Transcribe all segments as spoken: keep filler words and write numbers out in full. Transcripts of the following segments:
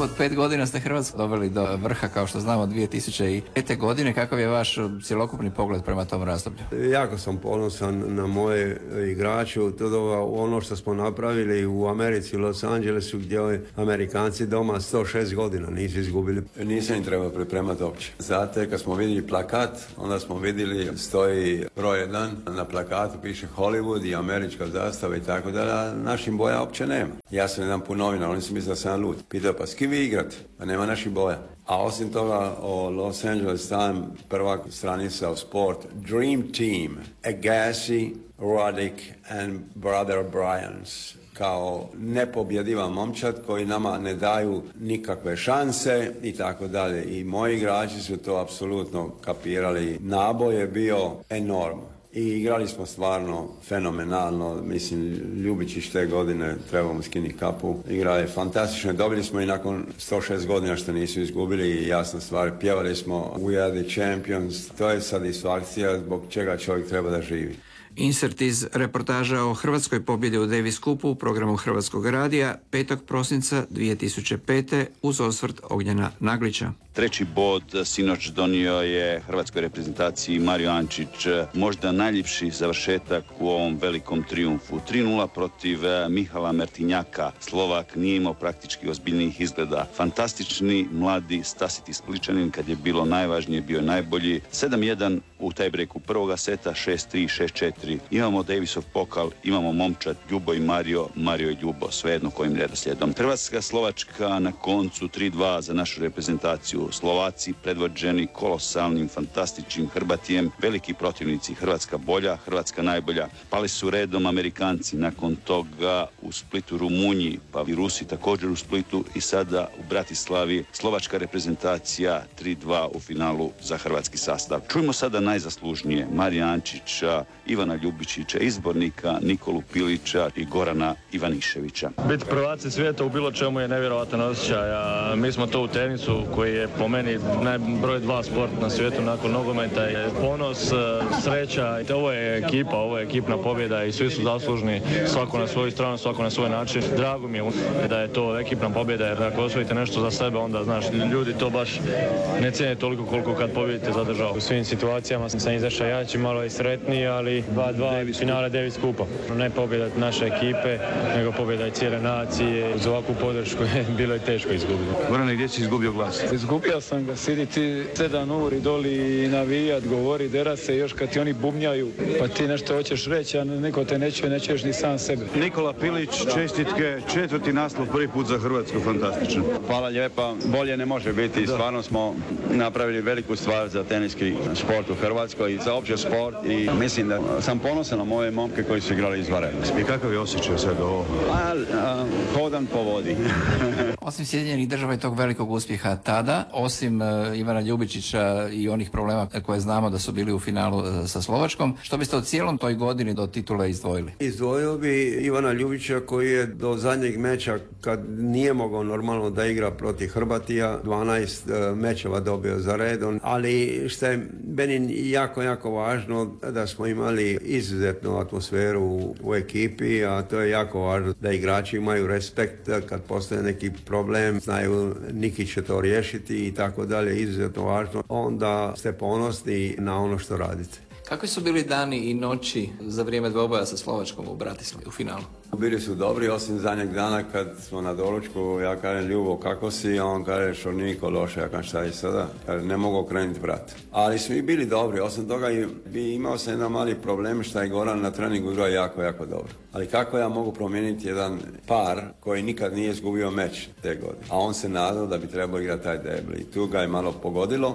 roku od pet godina ste Hrvatsku doveli do vrha, kao što znamo, dvije tisuće pete. godine. Kakav je vaš cjelokupni pogled prema tom razdoblju? Jako sam ponosan na moje igrače. To ono što smo napravili u Americi, u Los Angelesu, gdje Amerikanci doma sto šest godina nisu izgubili. Nisam im trebao pripremati uopće. Zato kad smo vidjeli plakat, onda smo vidjeli stoji broj jedan, na plakatu piše Hollywood i američka zastava i tako da, našim boja uopće nema. Ja sam jedan put novinar, oni su mislili da sam lud. Pitao, pa s kim vi igrate? Pa nema naših boja. A osim toga, o Los Angeles Times, prva stranica o sport, Dream Team, Agassi, Roddick and Brother Bryans, kao nepobjediva momčad koji nama ne daju nikakve šanse i tako dalje. I moji igrači su to apsolutno kapirali. Naboj je bio enorman. I igrali smo stvarno fenomenalno, mislim, Ljubičić te godine, trebamo skiniti kapu, igra je fantastično, dobili smo i nakon sto šest godina što nisu izgubili i jasna stvar, pjevali smo We are the champions, to je satisfakcija zbog čega čovjek treba da živi. Insert iz reportaža o hrvatskoj pobjedi u Davis Cupu u programu Hrvatskog radija petog prosinca dvije tisuće pete. uz osvrt Ognjena Naglića. Treći bod sinoć donio je hrvatskoj reprezentaciji Mario Ančić, možda najljepši završetak u ovom velikom trijumfu. tri nula protiv Mihala Mertinjaka. Slovak nije imao praktički ozbiljnijih izgleda. Fantastični, mladi, stasiti Spličanin, kad je bilo najvažnije, bio je najbolji. sedam jedan u tajbreku prvoga seta, šest tri, šest četiri. Imamo Davisov pokal, imamo momčad, Ljubo i Mario, Mario i Ljubo, svejedno kojim redoslijedom. Hrvatska, Slovačka na koncu tri dva za našu reprezentaciju. Slovaci predvođeni kolosalnim, fantastičnim Hrvatijem, veliki protivnici, Hrvatska bolja, Hrvatska najbolja. Pali su redom Amerikanci, nakon toga u Splitu Rumunji, pa i Rusi također u Splitu i sada u Bratislavi slovačka reprezentacija tri dva u finalu za hrvatski sastav. Čujmo sada najzaslužnije Marija Ančića, Ivana Ljubičića, izbornika Nikolu Pilića i Gorana Ivaniševića. Biti prvaci svijeta u bilo čemu je nevjerojatan osjećaj, a mi smo to u tenisu koji je po meni najbroj dva sport na svijetu nakon nogometa, je ponos, sreća. Ovo je ekipa, ovo je ekipna pobjeda i svi su zaslužni, svako na svoju stranu, svako na svoj način. Drago mi je da je to ekipna pobjeda, jer ako osvojite nešto za sebe, onda znaš, ljudi to baš ne cijene toliko koliko kad pobjedite za državu. U svim situacijama sam izašao jači, malo i sretniji, ali dva dva finale Davis Cupa. Ne pobjeda naše ekipe, nego pobjeda i cijele nacije. Uz ovakvu podršku je bilo i teško izgubiti. Gorane, gdje si izgubio glas? Izgubio sam ga, sidi ti sedam uri doli i navijat, govori, dera se, još kad ti oni bubnjaju, pa ti nešto hoćeš reći, a niko te neće, nećeš ni sam sebe. Nikola Pilić, čestitke, četvrti naslov prvi put za Hrvatsku, fantastično. Hvala lijepa, bolje ne može biti, stvarno smo napravili veliku stvar za teniski sport u Hrvatskoj i za opće sport i mislim da sam ponosan na moje momke koji su igrali izvanredno. I kakav je osjećaj sad ovo? A, a, hodan po vodi. Osim Sjedinjenih država i tog velikog uspjeha tada, osim uh, Ivana Ljubičića i onih problema koje znamo da su bili u finalu uh, sa Slovačkom, što biste od cijelom toj godini do titule izdvojili? Izdvojio bi Ivana Ljubića koji je do zadnjeg meča, kad nije mogao normalno da igra protiv Hrvatija, dvanaest uh, mečeva dobio za redom, ali što je meni jako, jako važno da smo imali izuzetnu atmosferu u, u ekipi, a to je jako važno da igrači imaju respekt kad postoje neki problem, znaju Niki će to riješiti i tako dalje, izuzetno važno. Onda ste ponosni na ono što radite. Kakvi su bili dani i noći za vrijeme dvoboja sa Slovačkom u Bratislavi u finalu? Bili su dobri, osim zadnjeg dana kad smo na doručku, ja kažem Ljubo kako si, a on kaže Šorniko loše, ja kažem šta je sada, kaže ne mogu okrenuti vrat. Ali smo i bili dobri, osim toga bi imao sam jedan mali problem što je Goran na treningu igrao jako, jako dobro. Ali kako ja mogu promijeniti jedan par koji nikad nije izgubio meč te godine, a on se nadao da bi trebao igrati taj debel i tu ga je malo pogodilo,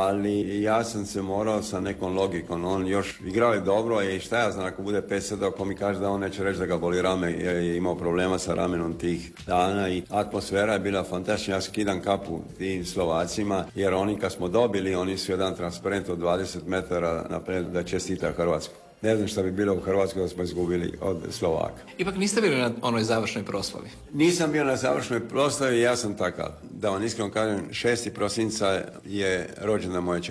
ali ja sam se morao sa nekom logikom, on još igrao je dobro i šta ja znam ako bude pet sedam, ako mi kaže da on neće reći da ga boli rame jer je imao problema sa ramenom tih dana i atmosfera je bila fantastična. Ja skidam kapu tim Slovacima jer oni kad smo dobili, oni su jedan transparent od dvadeset metara naprijed da čestita Hrvatsku. Ne znam šta bi bilo u Hrvatskoj da smo izgubili od Slovaka. Ipak niste bili na onoj završnoj proslavi? Nisam bio na završnoj proslavi, ja sam takav. Da vam iskreno kažem, šesti prosinca je rođena moje ćerke.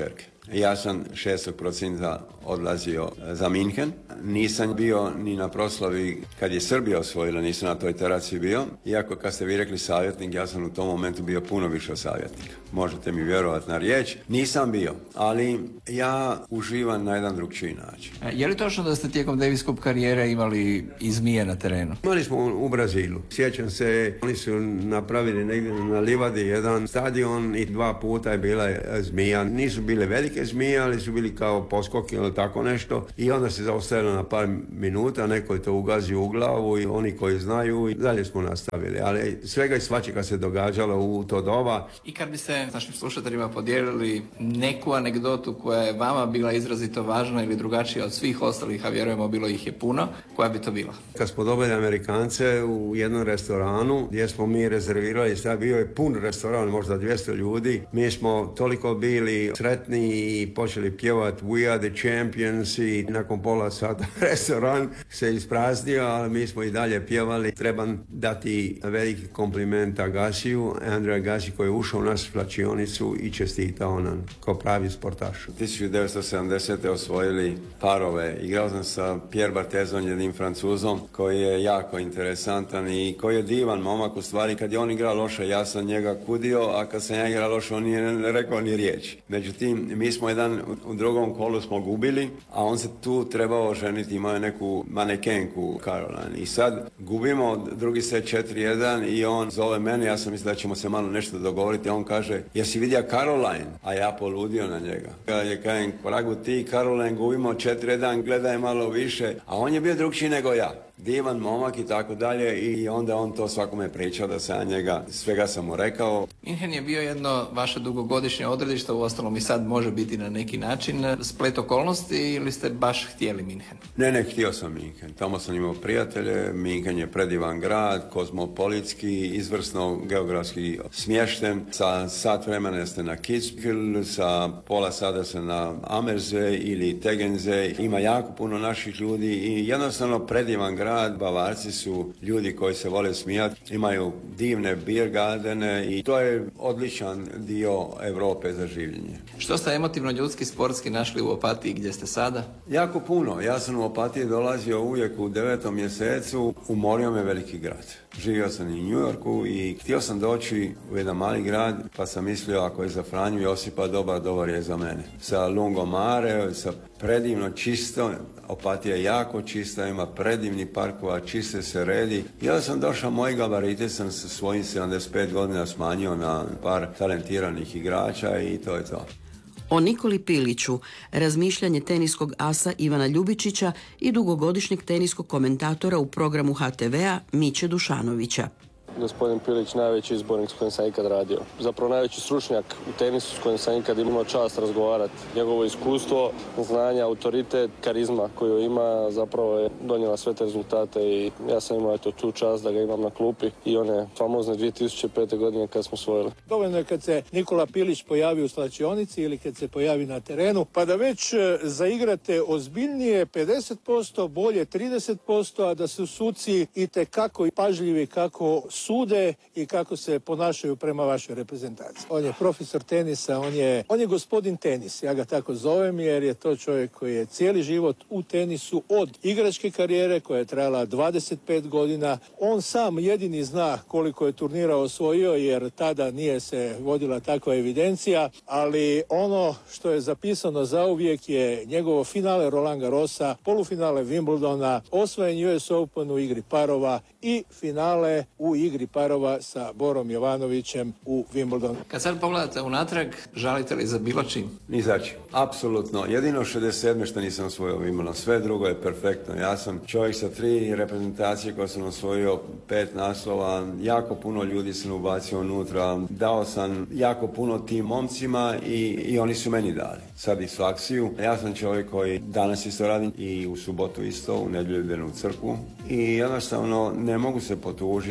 Ja sam šestog prosinca odlazio za Minhen. Nisam bio ni na proslavi kad je Srbija osvojila, nisam na toj terasi bio. Iako kad ste vi rekli savjetnik, ja sam u tom momentu bio puno više savjetnika. Možete mi vjerovati na riječ. Nisam bio, ali ja uživam na jedan drugčiji način. Je li točno da ste tijekom Davis Cup karijere imali i zmije na terenu? Imali smo u Brazilu. Sjećam se, oni su napravili negdje na livadi jedan stadion i dva puta je bila zmija. Nisu bile velike zmije, ali su bili kao poskoki ili tako nešto. I onda se zaustavilo na par minuta, neko je to ugazio u glavu i oni koji znaju i dalje smo nastavili. Ali svega i svačega se događalo u to doba. I kad biste našim slušateljima podijelili neku anegdotu koja je vama bila izrazito važna ili drugačija od svih ostalih, a vjerujemo bilo ih je puno, koja bi to bila? Kad smo dobili Amerikance u jednom restoranu gdje smo mi rezervirali, sad bio je pun restoran, možda dvjesto ljudi, mi smo toliko bili sretni i počeli pjevati We are the champions i nakon pola sata restoran se ispraznio, ali mi smo i dalje pjevali. Trebam dati veliki kompliment Agasiju, Andrea Agassi koji je ušao u našu slačionicu i čestitao nam kao pravi sportaš. tisuću devetsto sedamdesete osvojili parove. Igrao sam sa Pierre Bartezom, jednim Francuzom, koji je jako interesantan i koji je divan momak. U stvari, kad je on igrao loše, ja sam njega kudio, a kad sam ja igrao loše, on nije rekao ni riječi. Međutim, mi smo jedan, u drugom kolu smo gubili, a on se tu trebao ženiti, imao je neku manekenku Caroline. I sad gubimo drugi set četiri jedan i on zove mene, ja sam mislio da ćemo se malo nešto dogovoriti, a on kaže, jesi vidio Caroline? A ja poludio na njega. Kada je kajem, pragu ti Caroline, gubimo četiri jedan, gledaj malo više, a on je bio drugčiji nego ja. Divan momak i tako dalje i onda on to svakome pričao da sam njega, svega sam mu rekao. Minhen je bio jedno vaše dugogodišnje odredište, uostalom i sad može biti na neki način splet okolnosti ili ste baš htjeli Minhen? Ne, ne, htio sam Minhen. Tamo sam imao prijatelje, Minhen je predivan grad, kozmopolitski, izvrsno geografski smješten. Sa sat vremena ste na Kitzbühel, sa pola sata ste na Ammersee ili Tegernsee. Ima jako puno naših ljudi i jednostavno predivan grad. Bavarci su ljudi koji se vole smijati, imaju divne beer gardene i to je odličan dio Europe za življenje. Što ste emotivno ljudski sportski našli u Opatiji gdje ste sada? Jako puno. Ja sam u Opatiji dolazio uvijek u devetom mjesecu. Umorio me veliki grad. Živio sam i u New Yorku i htio sam doći u jedan mali grad, pa sam mislio ako je za Franju Josipa dobar, dobar je za mene. Sa lungomare, sa predivno čisto, Opatija je jako čista, ima predivni parkova, čiste se redi. Ja sam došao, moji gabarite sam sa svojim sedamdeset pet godina smanjio na par talentiranih igrača i to je to. O Nikoli Piliću, razmišljanje teniskog asa Ivana Ljubičića i dugogodišnjeg teniskog komentatora u programu ha te vea Miće Dušanovića. Gospodin Pilić najveći izbornik s kojim sam ikad radio. Zapravo najveći stručnjak u tenisu s kojim sam ikad imao čast razgovarati. Njegovo iskustvo, znanja, autoritet, karizma koju ima zapravo je donijela sve te rezultate i ja sam imao eto, tu čast da ga imam na klupi i one famozne dvije tisuće pete godine kad smo osvojili. Dovoljno je kad se Nikola Pilić pojavi u slačionici ili kad se pojavi na terenu, pa da već zaigrate ozbiljnije pedeset posto, bolje trideset posto, a da su suci itekako pažljivi kako sude i kako se ponašaju prema vašoj reprezentaciji. On je profesor tenisa, on je, on je gospodin tenis, ja ga tako zovem jer je to čovjek koji je cijeli život u tenisu od igračke karijere koja je trajala dvadeset pet godina. On sam jedini zna koliko je turnira osvojio jer tada nije se vodila takva evidencija, ali ono što je zapisano zauvijek je njegovo finale Roland Garrosa, polufinale Wimbledona, osvojen U S Open u igri parova i finale u igri parova sa Borom Jovanovićem u Wimbledonu. Kad sad pogledate unatrag, žalite li za bilo čim? Ni za čim. Apsolutno. Jedino šezdeset sedme što nisam osvojio Wimbledon. Sve drugo je perfektno. Ja sam čovjek sa tri reprezentacije koje sam osvojio pet naslova. Jako puno ljudi sam ubacio unutra. Dao sam jako puno tim momcima i, i oni su meni dali satisfakciju. Ja sam čovjek koji danas isto radim i u subotu isto, u nedjelju idem u crkvu. I jednostavno ne mogu se potužiti ako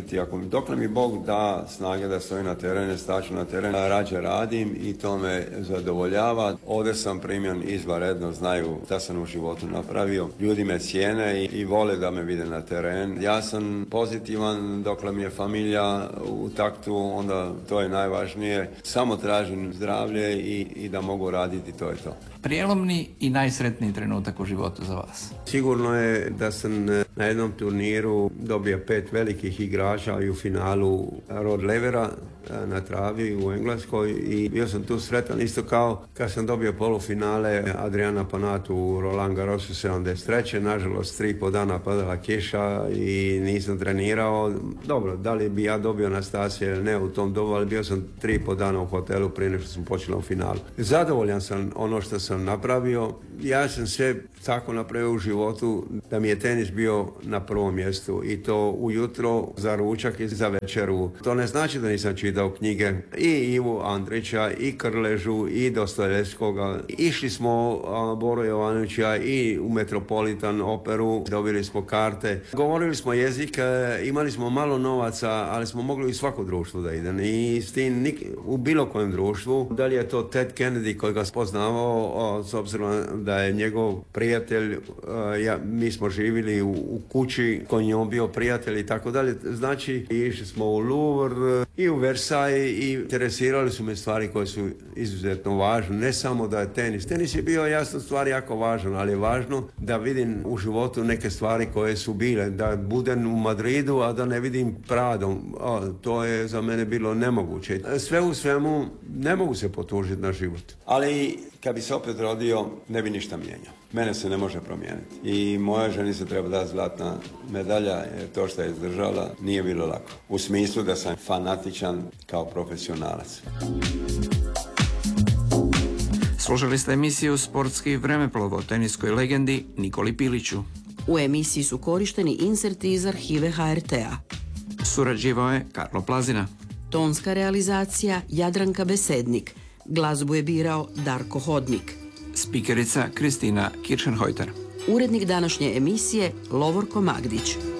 Dokle mi Bog da snage da stojim na terenu, staću na teren, rađe radim i to me zadovoljava. Ovdje sam primjen izvanredno, znaju da sam u životu napravio. Ljudi me cijene i, i vole da me vide na teren. Ja sam pozitivan dokle mi je familija u taktu, onda to je najvažnije. Samo tražim zdravlje i, i da mogu raditi, to je to. Prijelomni i najsretniji trenutak u životu za vas? Sigurno je da sam na jednom turniru dobio pet velikih igrača i u finalu Rod Levera na travi u Engleskoj i bio sam tu sretan isto kao kad sam dobio polufinale Adriana Panatu u Roland Garrosu sedamdeset treće. Nažalost, tri po dana padala kiša i nisam trenirao. Dobro, da li bi ja dobio Anastasije ili ne u tom dobu, ali bio sam tri po dana u hotelu prije nego što sam počela u finalu. Zadovoljan sam ono što sam napravio. Ja sam sve tako napravio u životu da mi je tenis bio na prvom mjestu i to ujutro za ručak i za večeru. To ne znači da nisam čitao knjige i Ivu Andrića i Krležu i Dostojevskoga. Išli smo a, Boro Jovanovića i u Metropolitan operu, dobili smo karte. Govorili smo jezik, imali smo malo novaca, ali smo mogli i svako društvo da idem. I s tim nik, u bilo kojem društvu, da li je to Ted Kennedy koji ga spoznavao, a, s obzirom da je njegov prijatelj, a, ja, mi smo živjeli u, u kući koji je on bio prijatelj i tako dalje. Znači, išli smo u Louvre i u Versailles i interesirali su me stvari koje su izuzetno važne. Ne samo da je tenis. Tenis je bio jasno stvar jako važan, ali je važno da vidim u životu neke stvari koje su bile. Da budem u Madridu, a da ne vidim Prado. A, to je za mene bilo nemoguće. Sve u svemu ne mogu se potužiti na život. Ali kad bi se opet rodio, ne bi ništa mijenjao. Mene se ne može promijeniti. I moja ženi se treba dati zlatna medalja, jer to što je izdržala nije bilo lako. U smislu da sam fanatičan kao profesionalac. Slušali ste emisiju Sportski vremeplov o teniskoj legendi Nikoli Piliću. U emisiji su korišteni inserti iz arhive H R T-a. Surađivao je Karlo Plazina. Tonska realizacija Jadranka Besednik. Glazbu je birao Darko Hodnik. Spikerica Kristina Kiršenhojter. Urednik današnje emisije Lovorko Magdić.